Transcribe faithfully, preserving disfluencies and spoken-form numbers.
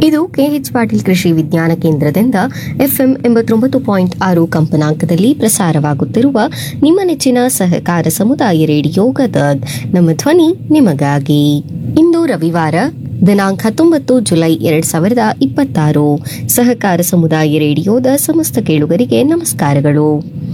ಇದು ಕೆಎಚ್ ಪಾಟೀಲ್ ಕೃಷಿ ವಿಜ್ಞಾನ ಕೇಂದ್ರದಿಂದ ಎಫ್ಎಂ ಎಂಬತ್ತೊಂಬತ್ತು ಪಾಯಿಂಟ್ ಆರು ಕಂಪನಾಂಕದಲ್ಲಿ ಪ್ರಸಾರವಾಗುತ್ತಿರುವ ನಿಮ್ಮ ನೆಚ್ಚಿನ ಸಹಕಾರ ಸಮುದಾಯ ರೇಡಿಯೋ ಗದಗ್. ನಮ್ಮ ಧ್ವನಿ ನಿಮಗಾಗಿ. ಇಂದು ರವಿವಾರ ದಿನಾಂಕ ಹತ್ತೊಂಬತ್ತು ಜುಲೈ ಎರಡ್ ಸಾವಿರದ ಇಪ್ಪತ್ತಾರು. ಸಹಕಾರ ಸಮುದಾಯ ರೇಡಿಯೋದ ಸಮಸ್ತ ಕೇಳುಗರಿಗೆ ನಮಸ್ಕಾರಗಳು.